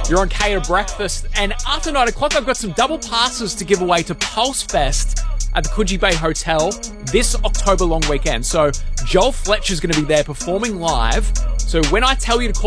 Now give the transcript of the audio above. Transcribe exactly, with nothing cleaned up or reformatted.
You're on K O Breakfast. And after nine o'clock, I've got some double passes to give away to Pulse Fest at the Coogee Bay Hotel this October long weekend. So Joel Fletcher's going to be there performing live. So when I tell you to call